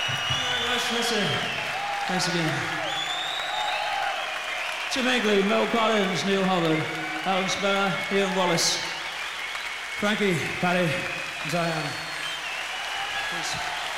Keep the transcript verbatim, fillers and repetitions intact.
That's it. Thanks again. Jim Higley, Mel Collins, Neil Hubbard, Alan Spare, Ian Wallace, Frankie, Paddy, Diane. Thanks.